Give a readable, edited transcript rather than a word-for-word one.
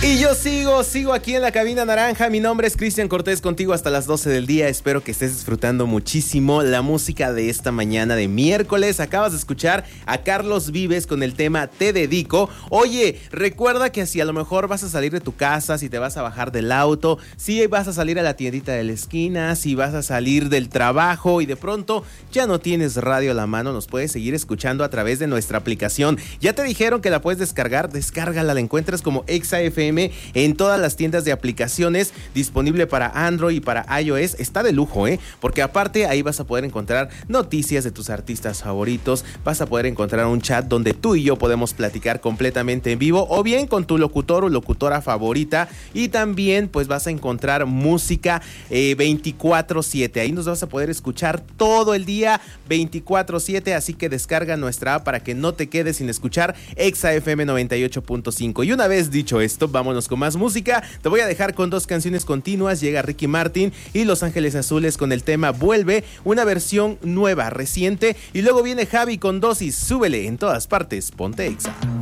Y yo sigo aquí en la cabina naranja. Mi nombre es Cristian Cortés, contigo hasta las 12 del día. Espero que estés disfrutando muchísimo la música de esta mañana de miércoles. Acabas de escuchar a Carlos Vives con el tema Te Dedico. Oye, recuerda que si a lo mejor vas a salir de tu casa, si te vas a bajar del auto, si vas a salir a la tiendita de la esquina, si vas a salir del trabajo y de pronto ya no tienes radio a la mano, nos puedes seguir escuchando a través de nuestra aplicación. Ya te dijeron que la puedes descargar, descárgala, la encuentras como Exa FM en todas las tiendas de aplicaciones, disponible para Android y para iOS. Está de lujo, porque aparte ahí vas a poder encontrar noticias de tus artistas favoritos, vas a poder encontrar un chat donde tú y yo podemos platicar completamente en vivo, o bien con tu locutor o locutora favorita, y también pues vas a encontrar música 24/7, ahí nos vas a poder escuchar todo el día 24/7, así que descarga nuestra app para que no te quedes sin escuchar Exa FM 98.5. Y una vez dicho esto, vámonos con más música. Te voy a dejar con dos canciones continuas. Llega Ricky Martin y Los Ángeles Azules con el tema Vuelve, una versión nueva, reciente. Y luego viene Javi con Dosis. Súbele, en todas partes, ponte Exa.